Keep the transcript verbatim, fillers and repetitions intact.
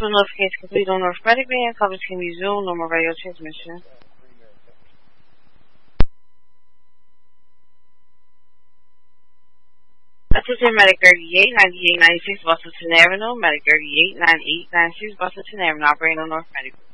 Possible notification complete on North Medic Van. Coverage can resume. Normal radio transmission. Attention Medic thirty-eight, ninety-eight ninety-six Boston Avenue. Medic thirty-eight, ninety-eight ninety-six Boston Avenue. Operating on North Medic.